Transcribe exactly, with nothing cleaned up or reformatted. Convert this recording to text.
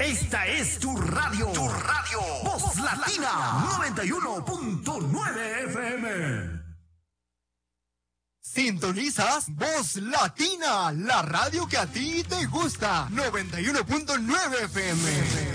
Esta es tu radio. Tu radio. Voz Latina noventa y uno punto nueve F M. Sintonizas Voz Latina, la radio que a ti te gusta. noventa y uno punto nueve F M.